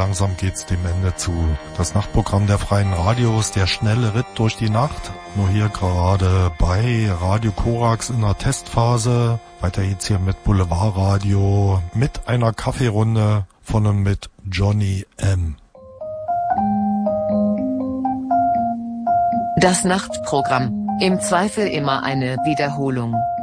langsam geht's dem Ende zu. Das Nachtprogramm der Freien Radios, der schnelle Ritt durch die Nacht. Nur hier gerade bei Radio Korax in der Testphase. Weiter geht's hier mit Boulevardradio, mit einer Kaffeerunde von und mit Johnny M. Das Nachtprogramm, im Zweifel immer eine Wiederholung.